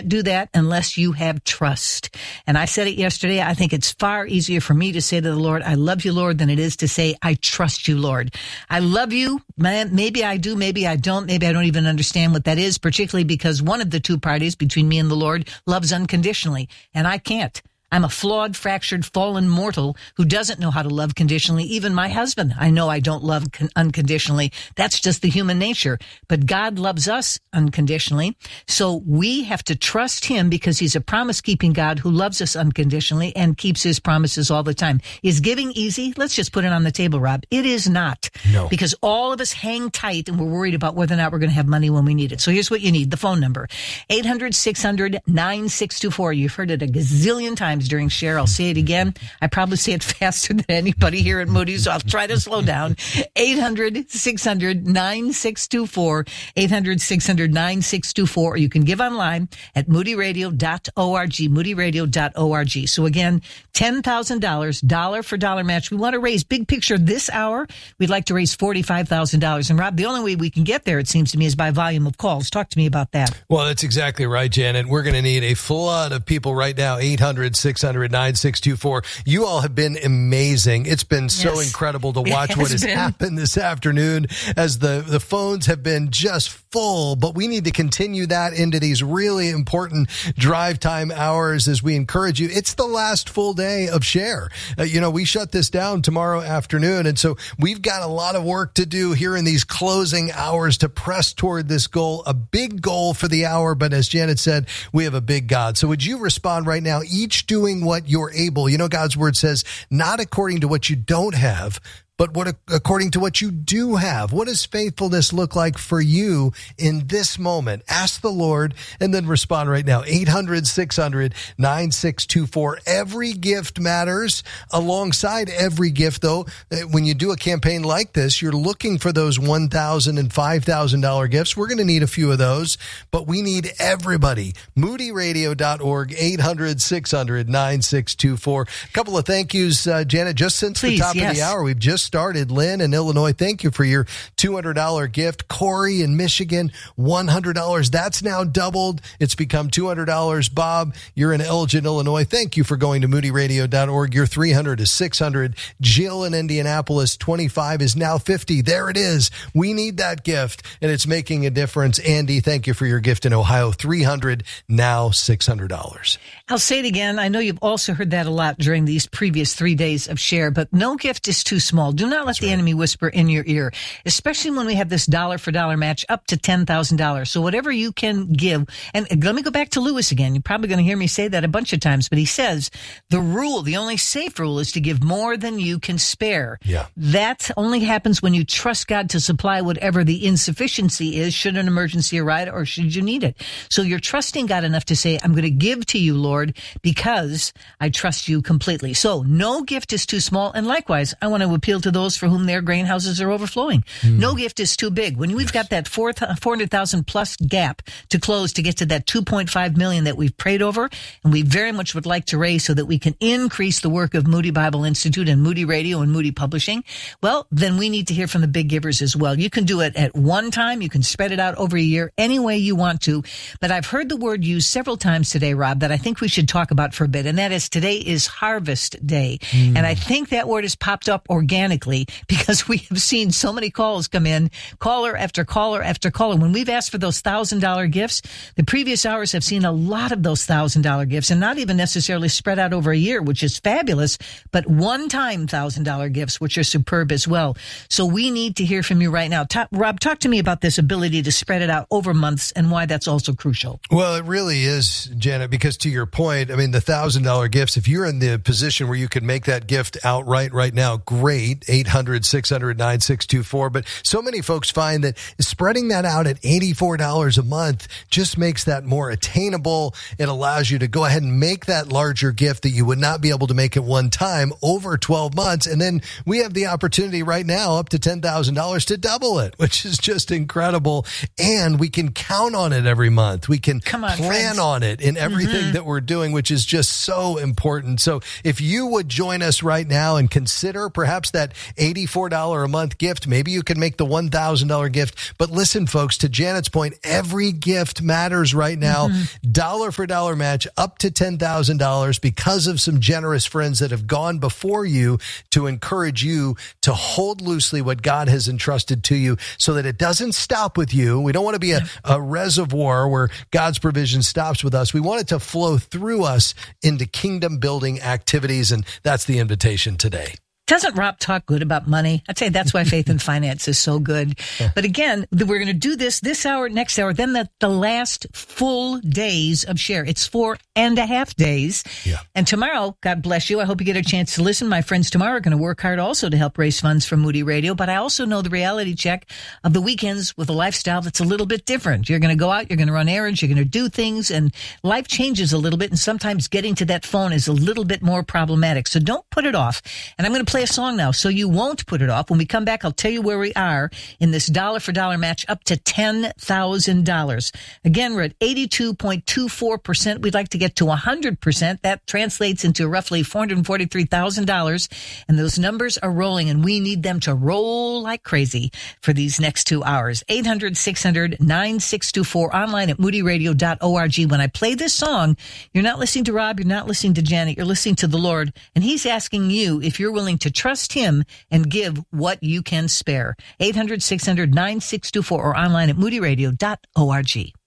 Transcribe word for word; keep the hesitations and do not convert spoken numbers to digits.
can't do that unless you have trust. And I said it yesterday. I think it's far easier for me to say to the Lord, I love you, Lord, than it is to say, I trust you, Lord. I love you, man. Maybe I do, maybe I don't. Maybe I don't even understand what that is, particularly because one of the two parties between me and the Lord loves unconditionally, and I can't. I'm a flawed, fractured, fallen mortal who doesn't know how to love conditionally. Even my husband, I know I don't love con- unconditionally. That's just the human nature. But God loves us unconditionally. So we have to trust him because he's a promise-keeping God who loves us unconditionally and keeps his promises all the time. Is giving easy? Let's just put it on the table, Rob. It is not. No. Because all of us hang tight and we're worried about whether or not we're going to have money when we need it. So here's what you need. The phone number, eight hundred, six hundred, nine six two four. You've heard it a gazillion times during share. I'll say it again. I probably say it faster than anybody here at Moody's, so I'll try to slow down. eight hundred, six hundred, nine six two four, eight hundred, six hundred, nine six two four, or you can give online at moody radio dot org, moody radio dot org. So again, ten thousand dollars, dollar for dollar match. We want to raise big picture this hour. We'd like to raise forty-five thousand dollars. And Rob, the only way we can get there, it seems to me, is by volume of calls. Talk to me about that. Well, that's exactly right, Janet. We're going to need a flood of people right now, eight hundred, six hundred, nine six two four. You all have been amazing. It's been so Yes. incredible to watch It what has has been. happened this afternoon as the, the phones have been just full, but we need to continue that into these really important drive time hours as we encourage you. It's the last full day of Share. Uh, you know, we shut this down tomorrow afternoon, and so we've got a lot of work to do here in these closing hours to press toward this goal, a big goal for the hour, but as Janet said, we have a big God. So would you respond right now, each doing what you're able? You know, God's word says, not according to what you don't have, but what according to what you do have. What does faithfulness look like for you in this moment? Ask the Lord and then respond right now. eight hundred, six hundred, nine six two four. Every gift matters. Alongside every gift, though, when you do a campaign like this, you're looking for those one thousand dollars and five thousand dollars gifts. We're going to need a few of those, but we need everybody. moody radio dot org, eight hundred, six hundred, nine six two four. A couple of thank yous, uh, Janet, just since Please, the top yes. of the hour. We've just started. Lynn in Illinois, thank you for your two hundred dollars gift. Corey in Michigan, one hundred dollars. That's now doubled. It's become two hundred dollars. Bob, you're in Elgin, Illinois. Thank you for going to moody radio dot org. Your three hundred is six hundred. Jill in Indianapolis, twenty-five is now fifty. There it is. We need that gift, and it's making a difference. Andy, thank you for your gift in Ohio. three hundred, now six hundred dollars. I'll say it again. I know you've also heard that a lot during these previous three days of Share, but no gift is too small. Do not let That's the right. enemy whisper in your ear, especially when we have this dollar for dollar match up to ten thousand dollars. So whatever you can give, and let me go back to Lewis again. You're probably going to hear me say that a bunch of times, but he says the rule, the only safe rule is to give more than you can spare. Yeah. That only happens when you trust God to supply whatever the insufficiency is, should an emergency arise or should you need it. So you're trusting God enough to say, I'm going to give to you, Lord, because I trust you completely. So no gift is too small. And likewise, I want to appeal to those for whom their grain houses are overflowing. Mm. No gift is too big. When we've yes. got that four hundred thousand plus gap to close to get to that two point five million that we've prayed over, and we very much would like to raise so that we can increase the work of Moody Bible Institute and Moody Radio and Moody Publishing, well, then we need to hear from the big givers as well. You can do it at one time. You can spread it out over a year any way you want to. But I've heard the word used several times today, Rob, that I think we should talk about for a bit, and that is today is Harvest Day. Mm. And I think that word has popped up organically because we have seen so many calls come in, caller after caller after caller. When we've asked for those one thousand dollars gifts, the previous hours have seen a lot of those one thousand dollars gifts, and not even necessarily spread out over a year, which is fabulous, but one-time one thousand dollars gifts, which are superb as well. So we need to hear from you right now. Ta- Rob, talk to me about this ability to spread it out over months and why that's also crucial. Well, it really is, Janet, because to your point, I mean, the one thousand dollars gifts, if you're in the position where you can make that gift outright right now, great, eight hundred, six hundred, nine six two four. But so many folks find that spreading that out at eighty-four dollars a month just makes that more attainable. It allows you to go ahead and make that larger gift that you would not be able to make at one time over twelve months. And then we have the opportunity right now up to ten thousand dollars to double it, which is just incredible. And we can count on it every month. We can Come on, plan friends. on it in everything Mm-hmm. that we're doing, which is just so important. So if you would join us right now and consider perhaps that that eighty-four dollars a month gift. Maybe you can make the one thousand dollars gift. But listen, folks, to Janet's point, every gift matters right now. Mm-hmm. Dollar for dollar match up to ten thousand dollars because of some generous friends that have gone before you to encourage you to hold loosely what God has entrusted to you so that it doesn't stop with you. We don't want to be a, a reservoir where God's provision stops with us. We want it to flow through us into kingdom building activities. And that's the invitation today. Doesn't Rob talk good about money? I'd say that's why Faith and Finance is so good. But again, we're going to do this this hour, next hour, then the, the last full days of Share. It's four and a half days. Yeah. And tomorrow, God bless you, I hope you get a chance to listen. My friends tomorrow are going to work hard also to help raise funds for Moody Radio. But I also know the reality check of the weekends with a lifestyle that's a little bit different. You're going to go out, you're going to run errands, you're going to do things, and life changes a little bit. And sometimes getting to that phone is a little bit more problematic. So don't put it off. And I'm going to play a song now so you won't put it off. When we come back, I'll tell you where we are in this dollar for dollar match up to ten thousand dollars. Again, we're at eighty-two point two four percent. We'd like to get to one hundred percent. That translates into roughly four hundred forty-three thousand dollars. And those numbers are rolling, and we need them to roll like crazy for these next two hours. eight hundred, six hundred, nine six two four, online at moody radio dot org. When I play this song, you're not listening to Rob, you're not listening to Janet, you're listening to the Lord, and he's asking you if you're willing to trust him and give what you can spare. eight hundred, six hundred, nine six two four or online at moody radio dot org.